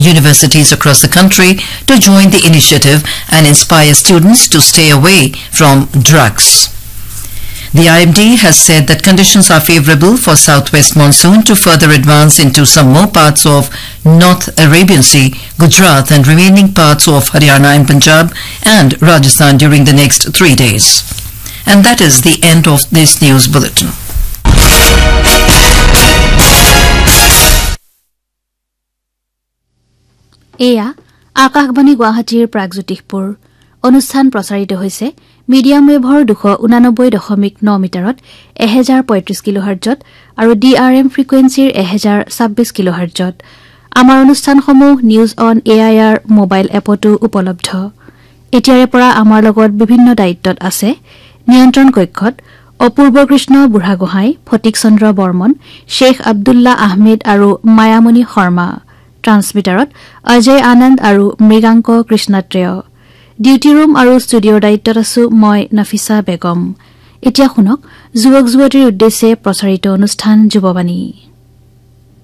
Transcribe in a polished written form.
universities across the country to join the initiative and inspire students to stay away from drugs. The IMD has said that conditions are favorable for southwest monsoon to further advance into some more parts of North Arabian Sea, Gujarat and remaining parts of Haryana and Punjab and Rajasthan during the next 3 days. And that is the end of this news bulletin. এয়া আকাশবাণী গুৱাহাটীৰ প্ৰাগজ্যোতিষপুৰ অনুষ্ঠান প্ৰচাৰিত হৈছে medium ৱেভৰ 289.9 মিটাৰত 1035 কিলোহাৰ্টজত আৰু DRM ফ্ৰিকুৱেন্সিৰ 1026 কিলোহাৰ্টজত আমাৰ অনুষ্ঠানসমূহ news on AIR mobile এপতো উপলব্ধ এতিয়াৰে পৰা আমাৰ লগত বিভিন্ন দায়িত্বত আছে নিয়ন্ত্ৰণ কক্ষত অপূৰ্ব কৃষ্ণ বুঢ়াগোহাঁই ফটিক চন্দ্ৰ বৰ্মন শেখ আব্দুল্লাহ আহমেদ আৰু মায়ামণি শৰ্মা ট্ৰান্সমিটাৰত অজয় আনন্দ আৰু মৃগাংক কৃষ্ণাত্ৰেয় ডিউটি ৰুম আৰু ষ্টুডিঅ'ৰ দায়িত্বত আছো মই নফিসা বেগম এতিয়া শুনক যুৱক যুৱতীৰ উদ্দেশ্যে প্ৰচাৰিত অনুষ্ঠান যুৱবাণী